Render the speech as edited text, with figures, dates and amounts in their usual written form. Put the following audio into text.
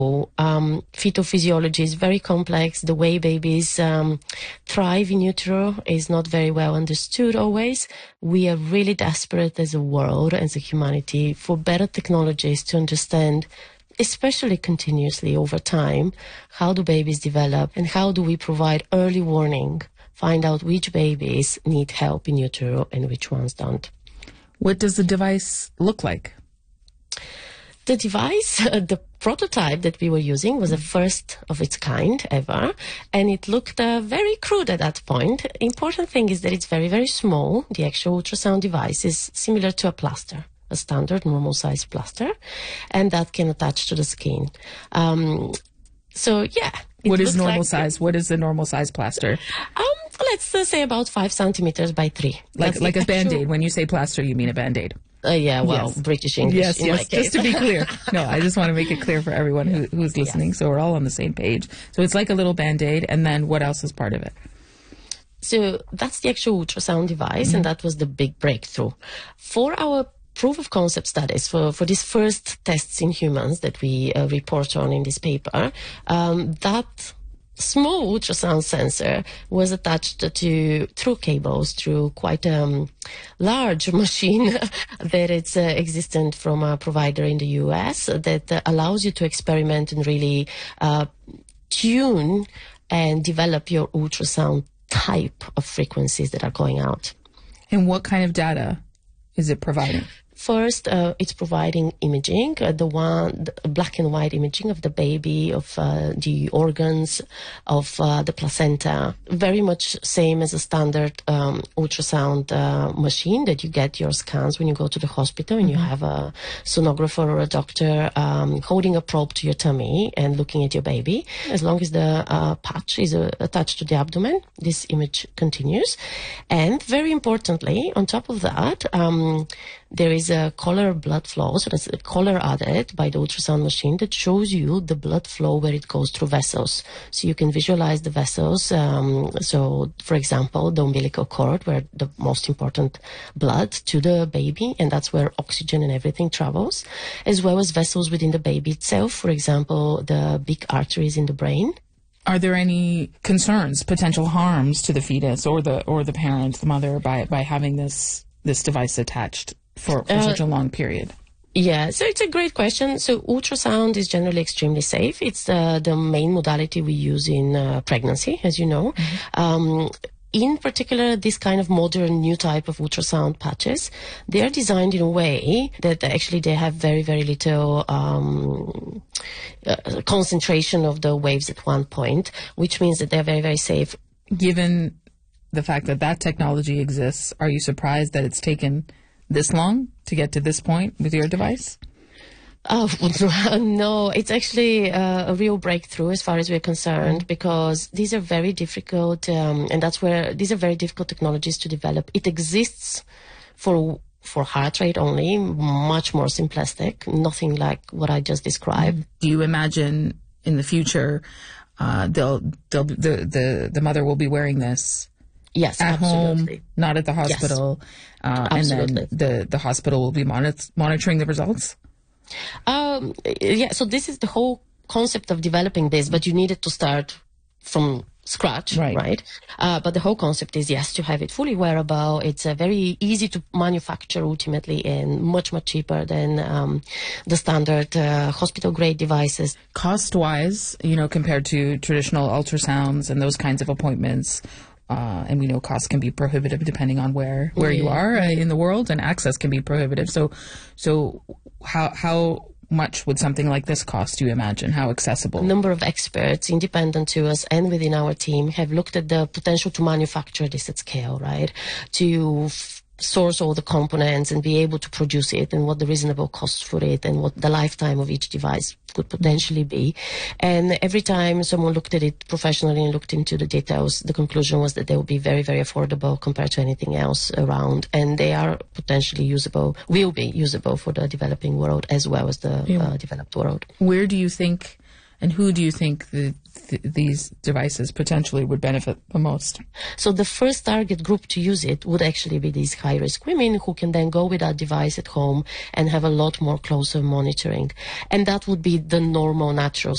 Fetal physiology is very complex. The way babies thrive in utero is not very well understood always. We are really desperate as a world, as a humanity, for better technologies to understand, especially continuously over time, how do babies develop and how do we provide early warning, find out which babies need help in utero and which ones don't. What does the device look like? The device, the prototype that we were using was the first of its kind ever, and it looked very crude at that point. Important thing is that it's very, very small. The actual ultrasound device is similar to a plaster, a standard normal size plaster, and that can attach to the skin. So yeah. What is normal size? What is the normal size plaster? Let's say about 5 centimeters by 3. Like a Band-Aid. When you say plaster, you mean a Band-Aid. Yeah, well, yes. British English. Yes, just to be clear. No, I just want to make it clear for everyone who's listening, yes. So we're all on the same page. So it's like a little Band-Aid, and then what else is part of it? So that's the actual ultrasound device, and that was the big breakthrough. For our proof of concept studies, for these first tests in humans that we report on in this paper, that small ultrasound sensor was attached to through cables through quite a large machine that it's existent from a provider in the US that allows you to experiment and really tune and develop your ultrasound type of frequencies that are going out. And what kind of data is it providing? First, it's providing imaging, the black and white imaging of the baby, of the organs, of the placenta. Very much same as a standard ultrasound machine that you get your scans when you go to the hospital and you have a sonographer or a doctor holding a probe to your tummy and looking at your baby. As long as the patch is attached to the abdomen, this image continues. And very importantly, on top of that, there is a color blood flow, so there's a color added by the ultrasound machine that shows you the blood flow where it goes through vessels. So you can visualize the vessels. So, for example, the umbilical cord, where the most important blood to the baby, and that's where oxygen and everything travels, as well as vessels within the baby itself. For example, the big arteries in the brain. Are there any concerns, potential harms to the fetus or the parent, the mother, by having this device attached for such a long period? Yeah, so it's a great question. So ultrasound is generally extremely safe. It's the main modality we use in pregnancy, as you know. In particular, this kind of modern new type of ultrasound patches, they are designed in a way that actually they have very, very little concentration of the waves at one point, which means that they're very, very safe. Given the fact that technology exists, are you surprised that it's taken this long to get to this point with your device? Oh, no, it's actually a real breakthrough as far as we're concerned, because these are very difficult, and that's where these are very difficult technologies to develop. It exists for heart rate only, much more simplistic, nothing like what I just described. Do you imagine in the future the mother will be wearing this? Yes, at absolutely. home, not at the hospital, yes. And then the hospital will be monitoring the results? Yeah, so this is the whole concept of developing this, but you needed to start from scratch, right? But the whole concept is, yes, to have it fully wearable. It's very easy to manufacture ultimately and much, much cheaper than the standard hospital-grade devices. Cost-wise, compared to traditional ultrasounds and those kinds of appointments, and we know costs can be prohibitive depending on where you are in the world, and access can be prohibitive. So how much would something like this cost, do you imagine? How accessible? A number of experts, independent to us and within our team, have looked at the potential to manufacture this at scale, right? To source all the components and be able to produce it, and what the reasonable cost for it, and what the lifetime of each device could potentially be. And every time someone looked at it professionally and looked into the details, the conclusion was that they would be very, very affordable compared to anything else around, and they are potentially will be usable for the developing world as well as the developed world. Where do you think, and who do you think these devices potentially would benefit the most? So the first target group to use it would actually be these high-risk women who can then go with that device at home and have a lot more closer monitoring. And that would be the normal, natural